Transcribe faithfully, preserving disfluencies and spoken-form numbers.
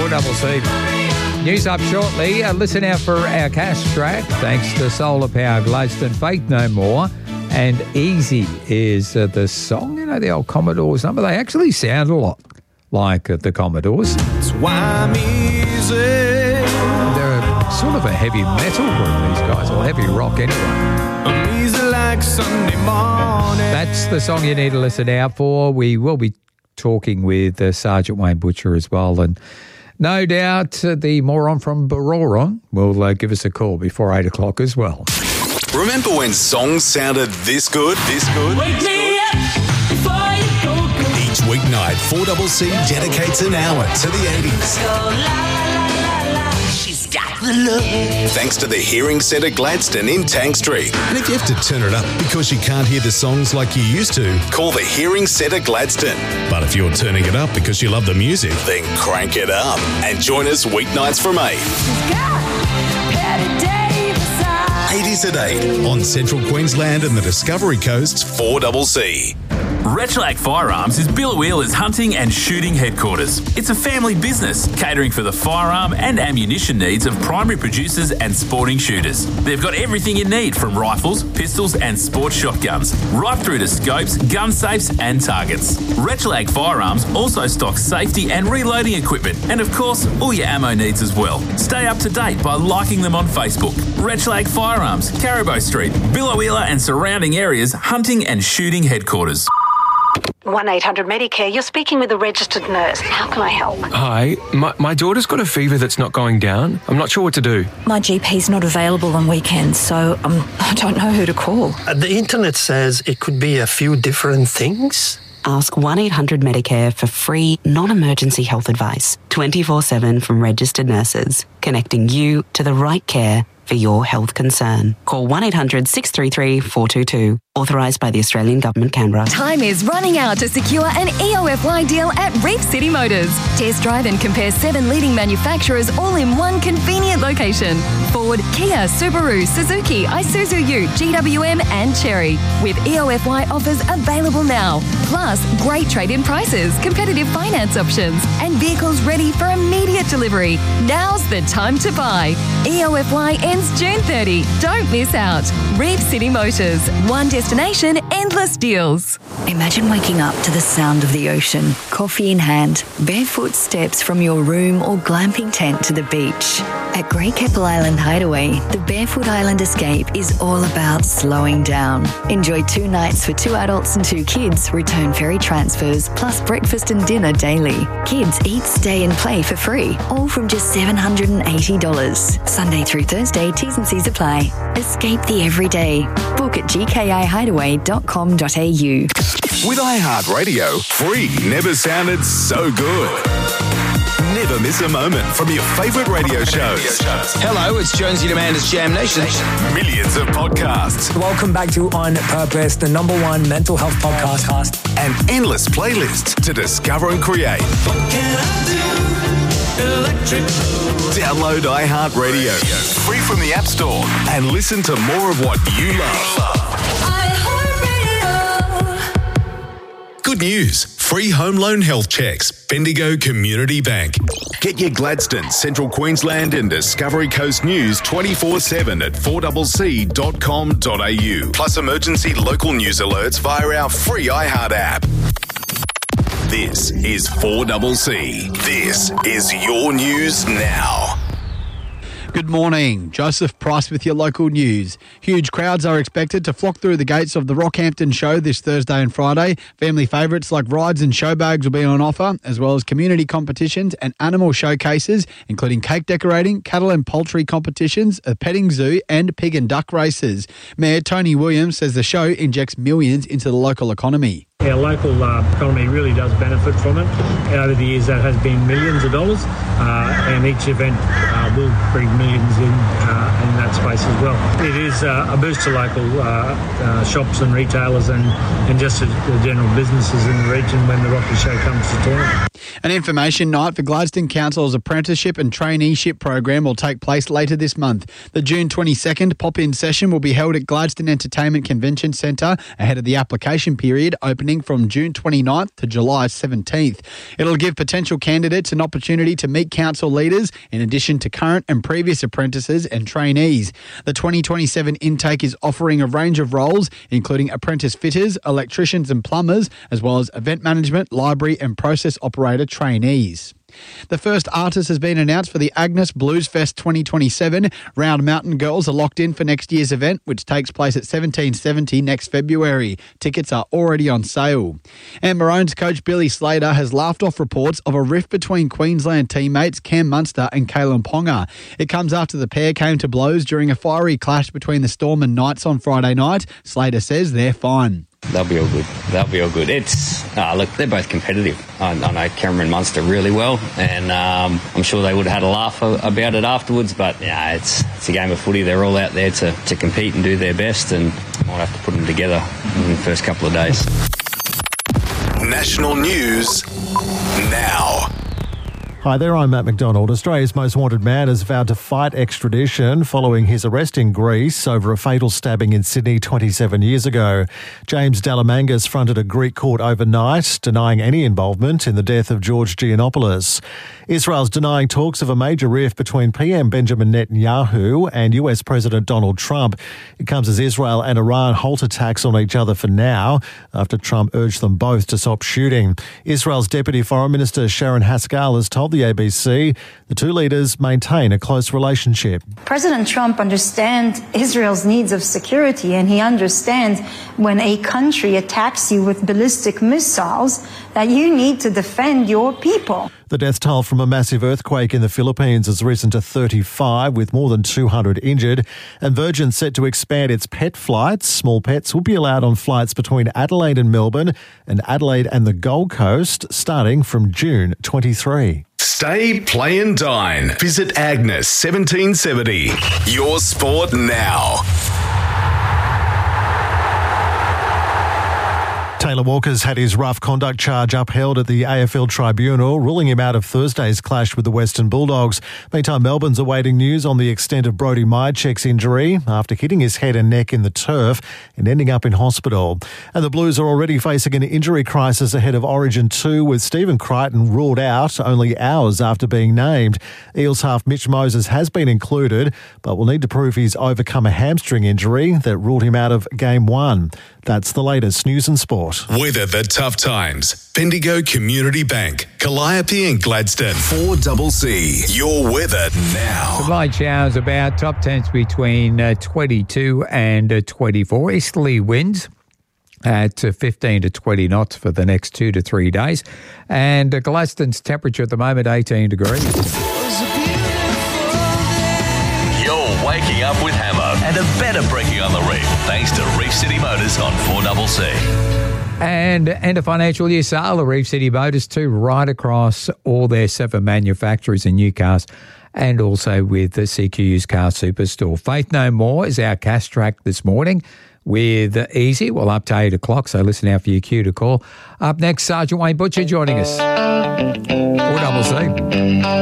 four C C. News up shortly. Uh, listen out for our cash track. Thanks to Solar Power Gladstone, Faith No More. And Easy is uh, the song. You know, the old Commodores number. They actually sound a lot like uh, the Commodores. That's why I'm easy. They're a, sort of a heavy metal group, these guys, or heavy rock anyway. I'm easy like Sunday morning. That's the song you need to listen out for. We will be talking with uh, Sergeant Wayne Butcher as well. And no doubt uh, the moron from Baroron will uh, give us a call before eight o'clock as well. Remember when songs sounded this good, this good? Wake me up before you go, go. Each weeknight, four C C dedicates an hour to the eighties. Go la la la la, she's got the look. Thanks to the Hearing Centre Gladstone in Tank Street. And if you have to turn it up because you can't hear the songs like you used to, call the Hearing Centre Gladstone. But if you're turning it up because you love the music, then crank it up and join us weeknights from eight. She's got Patty Davis eyes. eighties at eight on Central Queensland and the Discovery Coast's four C C. Retroac Firearms is Bill Wheeler's hunting and shooting headquarters. It's a family business catering for the firearm and ammunition needs of primary producers and sporting shooters. They've got everything you need from rifles, pistols and sports shotguns, right through to scopes, gun safes and targets. Retroac Firearms also stocks safety and reloading equipment and of course all your ammo needs as well. Stay up to date by liking them on Facebook. Retroac Firearms, Caribou Street, Bill Wheeler and surrounding areas hunting and shooting headquarters. one eight hundred Medicare, you're speaking with a registered nurse. How can I help? Hi, my, my daughter's got a fever that's not going down. I'm not sure what to do. My G P's not available on weekends, so um, I don't know who to call. Uh, the internet says it could be a few different things. Ask one eight hundred Medicare for free, non-emergency health advice, twenty-four seven from registered nurses, connecting you to the right care for your health concern. Call one eight hundred six three three four two two. Authorised by the Australian Government, Canberra. Time is running out to secure an E O F Y deal at Reef City Motors. Test drive and compare seven leading manufacturers all in one convenient location. Ford, Kia, Subaru, Suzuki, Isuzu Ute, G W M and Chery. With E O F Y offers available now. Plus, great trade-in prices, competitive finance options and vehicles ready for immediate delivery. Now's the time to buy. E O F Y ends June thirtieth. Don't miss out. Reef City Motors. One destination, endless deals. Imagine waking up to the sound of the ocean, coffee in hand, barefoot steps from your room or glamping tent to the beach. At Great Keppel Island Hideaway, the Barefoot Island Escape is all about slowing down. Enjoy two nights for two adults and two kids, return ferry transfers, plus breakfast and dinner daily. Kids eat, stay and play for free, all from just seven hundred eighty dollars. Sunday through Thursday, T's and C's apply. Escape the everyday. Book at g k i hideaway dot com dot a u. With iHeartRadio, free never sounded so good. Never miss a moment from your favourite radio shows. Hello, it's Jonesy Demanda's Jam Nation. Millions of podcasts. Welcome back to On Purpose, the number one mental health podcast. And endless playlists to discover and create. What can I do? Electric. Download iHeartRadio, free from the App Store, and listen to more of what you love. Good news. Free home loan health checks. Bendigo Community Bank. Get your Gladstone, Central Queensland and Discovery Coast news twenty-four seven at four c c dot com dot a u. Plus emergency local news alerts via our free iHeart app. This is four C C. This is your news now. Good morning. Joseph Price with your local news. Huge crowds are expected to flock through the gates of the Rockhampton Show this Thursday and Friday. Family favourites like rides and show bags will be on offer, as well as community competitions and animal showcases, including cake decorating, cattle and poultry competitions, a petting zoo and pig and duck races. Mayor Tony Williams says the show injects millions into the local economy. Our local uh, economy really does benefit from it. Over the years, that has been millions of dollars, uh, and each event uh, will bring millions in uh, in that space as well. It is uh, a boost to local uh, uh, shops and retailers and, and just the general businesses in the region when the Rocky Show comes to town. An information night for Gladstone Council's apprenticeship and traineeship program will take place later this month. The June twenty-second pop-in session will be held at Gladstone Entertainment Convention Centre ahead of the application period opening from June twenty-ninth to July seventeenth. It'll give potential candidates an opportunity to meet council leaders in addition to current and previous apprentices and trainees. The twenty twenty-seven intake is offering a range of roles, including apprentice fitters, electricians and plumbers, as well as event management, library and process operator trainees. The first artist has been announced for the Agnes Blues Fest twenty twenty-seven. Round Mountain Girls are locked in for next year's event, which takes place at seventeen seventy next February. Tickets are already on sale. And Maroons coach Billy Slater has laughed off reports of a rift between Queensland teammates Cam Munster and Kalen Ponga. It comes after the pair came to blows during a fiery clash between the Storm and Knights on Friday night. Slater says they're fine. They'll be all good. They'll be all good. It's uh, look, they're both competitive. I, I know Cameron Munster really well, and um, I'm sure they would have had a laugh about it afterwards. But yeah, it's it's a game of footy. They're all out there to, to compete and do their best, and might have to put them together in the first couple of days. National news now. Hi there, I'm Matt McDonald. Australia's most wanted man has vowed to fight extradition following his arrest in Greece over a fatal stabbing in Sydney twenty-seven years ago. James Dalamangas fronted a Greek court overnight, denying any involvement in the death of George Giannopoulos. Israel's denying talks of a major rift between P M Benjamin Netanyahu and U S President Donald Trump. It comes as Israel and Iran halt attacks on each other for now, after Trump urged them both to stop shooting. Israel's Deputy Foreign Minister Sharon Haskell has told the A B C the two leaders maintain a close relationship. President Trump understands Israel's needs of security, and he understands when a country attacks you with ballistic missiles that you need to defend your people. The death toll from a massive earthquake in the Philippines has risen to thirty-five, with more than two hundred injured. And Virgin set to expand its pet flights. Small pets will be allowed on flights between Adelaide and Melbourne and Adelaide and the Gold Coast starting from June twenty-third. Stay, play and dine. Visit Agnes seventeen seventy. Your sport now. Taylor Walker's had his rough conduct charge upheld at the A F L Tribunal, ruling him out of Thursday's clash with the Western Bulldogs. Meantime, Melbourne's awaiting news on the extent of Brody Myercheck's injury after hitting his head and neck in the turf and ending up in hospital. And the Blues are already facing an injury crisis ahead of Origin two, with Stephen Crichton ruled out only hours after being named. Eels half Mitch Moses has been included, but will need to prove he's overcome a hamstring injury that ruled him out of Game one. That's the latest news and sport. Weather the tough times. Bendigo Community Bank, Calliope and Gladstone. four C C. Your weather now. Some light showers about, top temps between uh, twenty-two and uh, twenty-four. Easterly winds at uh, fifteen to twenty knots for the next two to three days. And uh, Gladstone's temperature at the moment, eighteen degrees. You're waking up with Hammer and a better brekkie on the reef, thanks to Reef City Motors on four C C. And end of financial year sale of Reef City Motors too, right across all their seven manufacturers in Newcastle and also with the C Q Used Car Superstore. Faith No More is our cash track this morning with Easy. We'll up to eight o'clock, so listen out for your cue to call. Up next, Sergeant Wayne Butcher joining us. four C C.